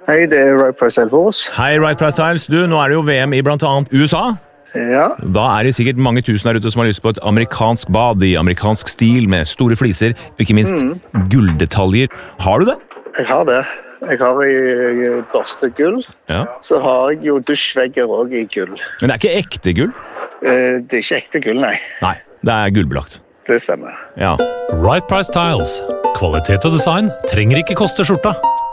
Hei, det Right Price Elfors. Hei, Right Price Tiles. Du, nå det jo VM i blant annet USA. Ja. Da det sikkert mange tusen der ute som har lyst på et amerikansk bad i amerikansk stil med store fliser, og ikke minst gulldetaljer. Har du det? Jeg har det. Jeg har i børste gull. Ja. Så har jeg jo dusjvegger også i gull. Men det ikke ekte gull? Det ikke ekte gull, nei. Nei, det gullbelagt. Det stemmer. Ja. Right Price Tiles. Kvalitet og design trenger ikke koste skjorta.